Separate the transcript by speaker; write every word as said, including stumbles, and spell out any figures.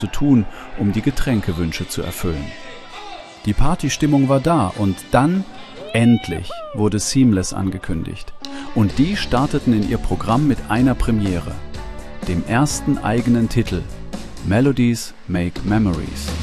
Speaker 1: zu tun, um die Getränkewünsche zu erfüllen. Die Partystimmung war da und dann, endlich, wurde Seamless angekündigt. Und die starteten in ihr Programm mit einer Premiere, dem ersten eigenen Titel, Melodies Make Memories.